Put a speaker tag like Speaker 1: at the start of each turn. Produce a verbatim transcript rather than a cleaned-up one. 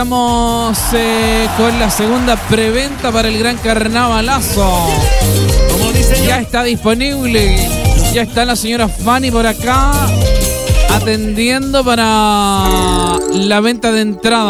Speaker 1: Estamos eh, con la segunda preventa para el gran carnavalazo. Ya está disponible. Ya está la señora Fanny por acá atendiendo para la venta de entrada.